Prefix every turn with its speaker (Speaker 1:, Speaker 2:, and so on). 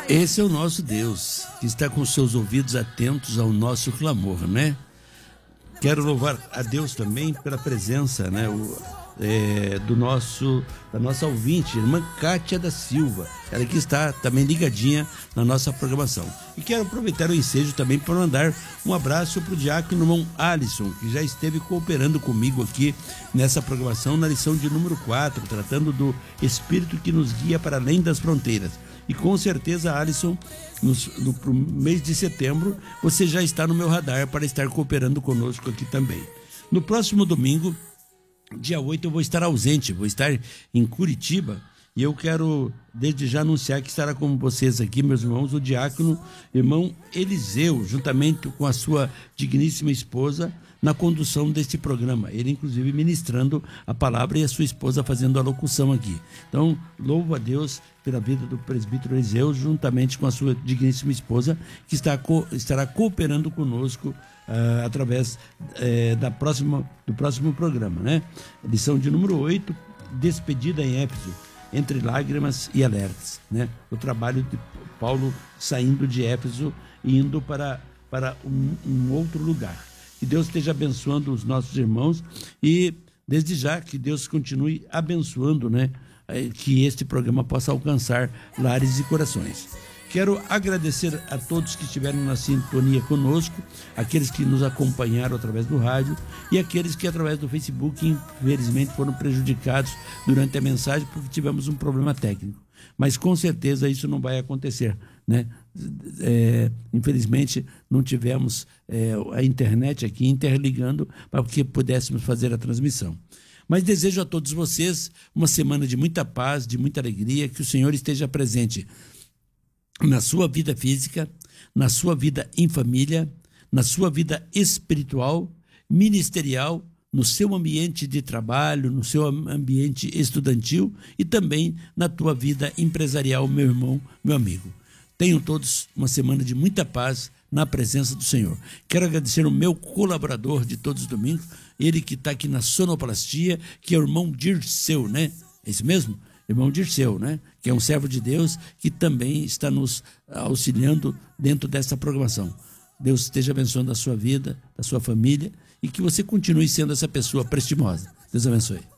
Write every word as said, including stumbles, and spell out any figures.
Speaker 1: Esse é o nosso Deus, que está com seus ouvidos atentos ao nosso clamor, né? Quero louvar a Deus também pela presença, né? O, é, do nosso, da nossa ouvinte, irmã Kátia da Silva. Ela que está também ligadinha na nossa programação. E quero aproveitar o ensejo também para mandar um abraço para o diácono irmão Alisson, que já esteve cooperando comigo aqui nessa programação, na lição de número quatro, tratando do Espírito que nos guia para além das fronteiras. E com certeza, Alisson, no, no pro mês de setembro, você já está no meu radar para estar cooperando conosco aqui também. No próximo domingo, dia oito, eu vou estar ausente, vou estar em Curitiba, e eu quero desde já anunciar que estará com vocês aqui, meus irmãos, o diácono irmão Eliseu, juntamente com a sua digníssima esposa, na condução deste programa. Ele, inclusive, ministrando a palavra e a sua esposa fazendo a locução aqui. Então, louvo a Deus pela vida do presbítero Eliseu, juntamente com a sua digníssima esposa, que está, estará cooperando conosco uh, através uh, da próxima, do próximo programa, né? Lição de número oito, Despedida em Éfeso, entre lágrimas e alertas, né? O trabalho de Paulo saindo de Éfeso e indo para, para um, um outro lugar. Que Deus esteja abençoando os nossos irmãos e, desde já, que Deus continue abençoando, né? Que este programa possa alcançar lares e corações. Quero agradecer a todos que estiveram na sintonia conosco, aqueles que nos acompanharam através do rádio e aqueles que através do Facebook, infelizmente, foram prejudicados durante a mensagem porque tivemos um problema técnico. Mas com certeza isso não vai acontecer, né? É, infelizmente não tivemos é, a internet aqui interligando para que pudéssemos fazer a transmissão. Mas desejo a todos vocês uma semana de muita paz, de muita alegria, que o Senhor esteja presente na sua vida física, na sua vida em família, na sua vida espiritual, ministerial, no seu ambiente de trabalho, no seu ambiente estudantil e também na tua vida empresarial, meu irmão, meu amigo. Tenham todos uma semana de muita paz na presença do Senhor. Quero agradecer o meu colaborador de todos os domingos, ele que está aqui na sonoplastia, que é o irmão Dirceu, né? É isso mesmo? Irmão Dirceu, né? Que é um servo de Deus que também está nos auxiliando dentro dessa programação. Deus esteja abençoando a sua vida, a sua família e que você continue sendo essa pessoa prestimosa. Deus abençoe.